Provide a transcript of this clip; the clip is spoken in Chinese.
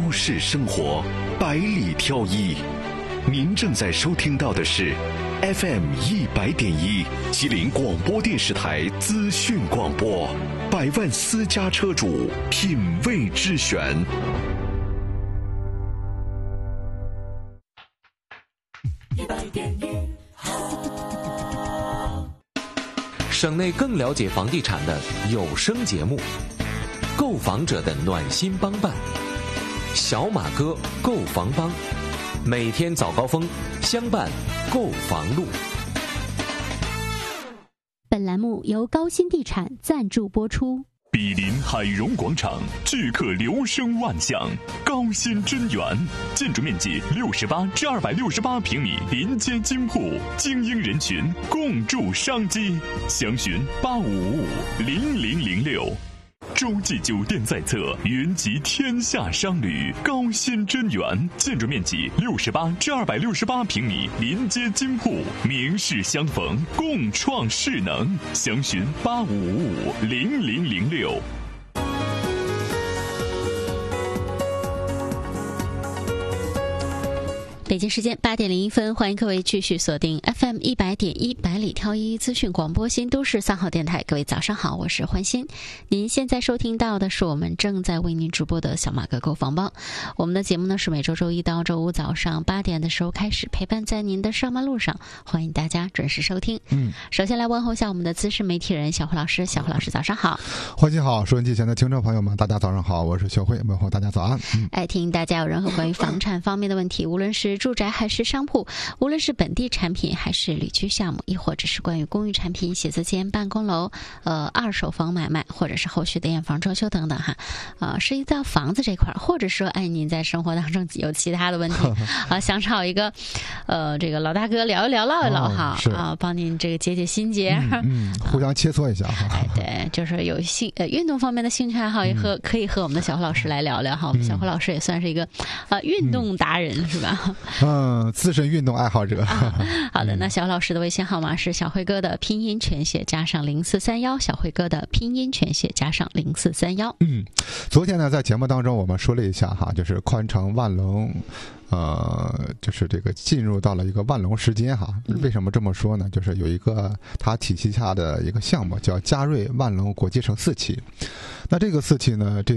都市生活百里挑一。您正在收听到的是 FM100.1 吉林广播电视台资讯广播，百万私家车主品味之选。 省内更了解房地产的有声节目，购房者的暖心帮办，小马哥购房帮，每天早高峰相伴购房路。 本栏目由高新地产赞助播出。 毗邻海荣广场，聚客流声万象，高新真源，建筑面积68至268平米，临街金铺，精英人群共筑商机，详询85550006。洲际酒店在侧，云集天下商旅，高新真源，建筑面积68至268平米，临街金铺，名士相逢，共创势能，详询85550006。 北京时间8点01分，欢迎各位继续锁定 FM100.1百里挑一资讯广播新都市3号电台。各位早上好，我是欢欣。您现在收听到的是我们正在为您直播的小马哥购房帮。我们的节目呢是每周周一到周五早上8点的时候开始，陪伴在您的上班路上，欢迎大家准时收听。首先来问候一下我们的资深媒体人小慧老师。小慧老师早上好。 欢欣好，收音机前的听众朋友们大家早上好，我是小慧，问候大家早安。 提醒大家有任何关于房产方面的问题，无论是住宅还是商铺，无论是本地产品还是旅居项目，亦或者是关于公寓产品、写字间、办公楼、二手房买卖，或者是后续的验房装修等等哈，涉及到房子这块，或者说您在生活当中有其他的问题想找一个这个老大哥聊一聊唠一唠哈，帮您这个解解心结， 互相切磋一下哈。 对，就是有运动方面的兴趣爱好，也可以和我们的小胡老师来聊聊哈。我们小胡老师也算是一个运动达人是吧？ 资深运动爱好者。 好的，那小老师的微信号码是小慧哥的拼音全写加上0431，小慧哥的拼音全写加上0431。 昨天呢，在节目当中我们说了一下哈，就是宽城万隆。就是这个进入到了一个万隆时间哈。为什么这么说呢？就是有一个它体系下的一个项目叫嘉瑞万隆国际城4期。那这个4期呢，